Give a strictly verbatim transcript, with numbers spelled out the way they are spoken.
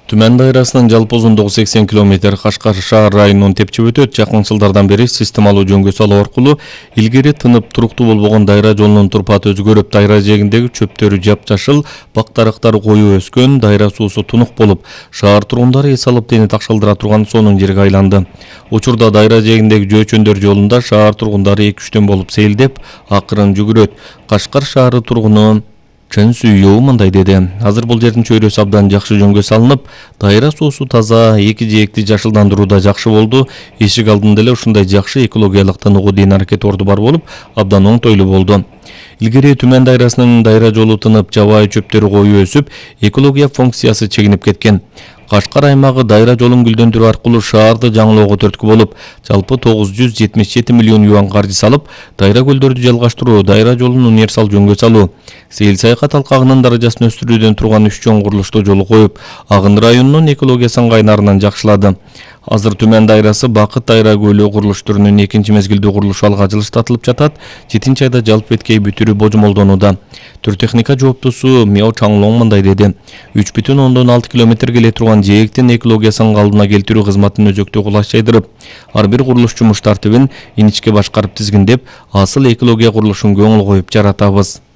Түмөн дайрасынын жалпы узундугу сексен километр, Кашкар шаар районунун тепчип өтөт. Жакын жылдардан бери системалуу жөнгө салуу аркылуу илгери тынып туруктуу болбогон дайра жолунун турпаты өзгөрүп, дайра жээгиндеги чөптөрү жапжашыл, бак дарактары коюу өскөн, дайра суусу тунук болуп, шаар тургундары эс алып дени такшалдыра турган сонун жерге айланды. Учурда дайра жээгиндеги жөөчөндөр жолунда шаар тургундары эки үчтөн болуп сейилдеп, акырын жүгүрөт. Кашкар шаары тургуну Чын Сүйөө мындай деди. Азыр бул жердин чөйрөсү абдан жакшы жөнгө салынып, дайра суусу таза, эки жээкти жашылдандыруу да жакшы болду. Эшик алдында эле ушундай жакшы экологиялык тыныгуу ден аракет орду бар болуп, абдан оңтойлуу болду. Илгери Түмөн дайрасынын дайра жолу тынып, жабайы чөптөрү коюу өсүп, экология функциясы чегинип кеткен. Кашкар аймагы дайра жолун гүлдөндүрүү аркылуу шаарды жаңылоого түрткү болуп, жалпы тогуз жүз жетимиш жети миллион юан каржы салып, дайра көлдөрдү жалгаштыруу, дайра жолун универсал жөнгө салуу, сейил саякат алкагынын даражасын өстүрүүдөн турган үч чоң курулушту жолу коюп, Агын районунун экологиясын кайнарынан жакшылады. Азыр Түмөн дайрасы Бакыт дайра көлү курулуш түрүнүн экинчи мезгилдүү курулушу алга жылыштатылып жатат. жетинчи айда жалпы беткей бүтүрүү божомолдонууда. Түр техника жооптусу Мио Чаңлоң мындай деди. үч бүтүн ондон алты километр келе турган жээктин экологиясын калыбына келтирүү кызматын өзөктүү кулаш жайдырып, ар бир курулуш жумуш тартибин иничке башкарып тизгиндеп, асыл экология курулушун көңүл коюп жаратабыз.